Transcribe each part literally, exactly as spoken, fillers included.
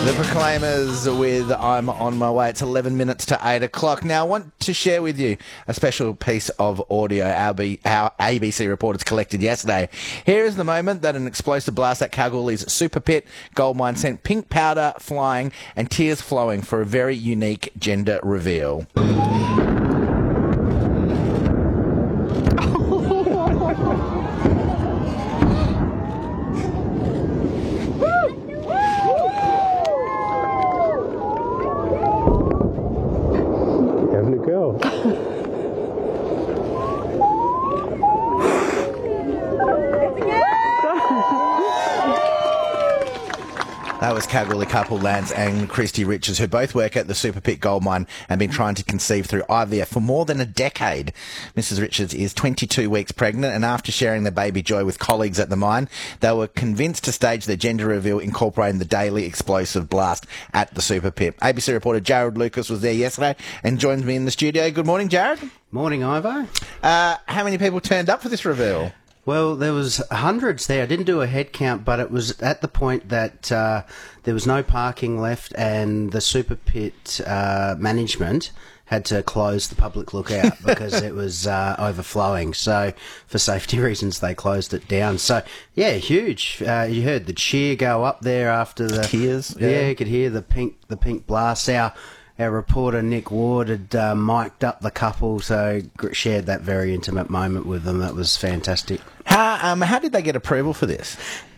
The Proclaimers with I'm on my way. It's eleven minutes to eight o'clock. Now, I want to share with you a special piece of audio our, B, our A B C reporters collected yesterday. Here is the moment that an explosive blast at Kalgoorlie's Super Pit gold mine sent pink powder flying and tears flowing for a very unique gender reveal. Having a go. That was Kalgoorlie couple Lance and Christy Richards, who both work at the Super Pit gold mine and been trying to conceive through I V F for more than a decade. Missus Richards is twenty-two weeks pregnant, and after sharing their baby joy with colleagues at the mine, they were convinced to stage their gender reveal incorporating the daily explosive blast at the Super Pit. A B C reporter Jared Lucas was there yesterday and joins me in the studio. Good morning, Jared. Morning, Ivo. Uh, how many people turned up for this reveal? Well, there was hundreds there. I didn't do a head count, but it was at the point that uh, there was no parking left, and the Super Pit uh, management had to close the public lookout because it was uh, overflowing. So, for safety reasons, they closed it down. So, yeah, huge. Uh, you heard the cheer go up there after the Tears. Yeah, Yeah. you could hear the pink, the pink blast. Our Our reporter Nick Ward had uh, mic'd up the couple, so shared that very intimate moment with them. That was fantastic. How, um, how did they get approval for this?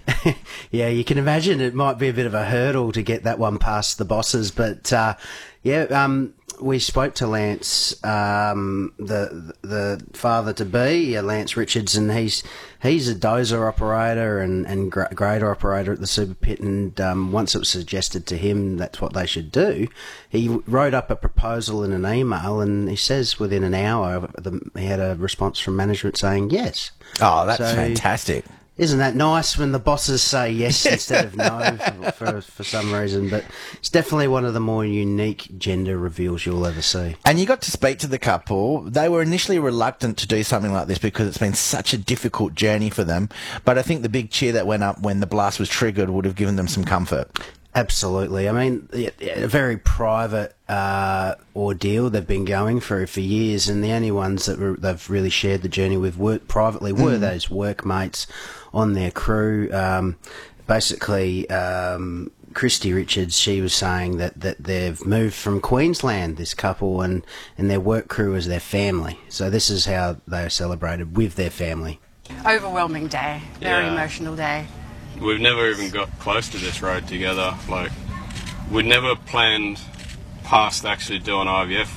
Yeah, you can imagine it might be a bit of a hurdle to get that one past the bosses, but uh, yeah, um, we spoke to Lance, um, the the father to be, uh, Lance Richards, and he's he's a dozer operator and and gra- grader operator at the Super Pit. And um, once it was suggested to him that's what they should do, he wrote up a proposal in an email, and he says within an hour the, he had a response from management saying yes. Oh, that's So, fantastic. Isn't that nice when the bosses say yes instead of no for, for, for some reason? But it's definitely one of the more unique gender reveals you'll ever see. And you got to speak to the couple. They were initially reluctant to do something like this because it's been such a difficult journey for them. But I think the big cheer that went up when the blast was triggered would have given them some comfort. Absolutely. I mean, a very private uh, ordeal they've been going through for years, and the only ones that were, they've really shared the journey with work privately were mm. those workmates on their crew. Um, basically, um, Christy Richards, she was saying that, that they've moved from Queensland, this couple, and, and their work crew is their family. So this is how they are celebrated, with their family. Overwhelming day, very Yeah. emotional day. We've never even got close to this road together. Like, we'd never planned past actually doing I V F.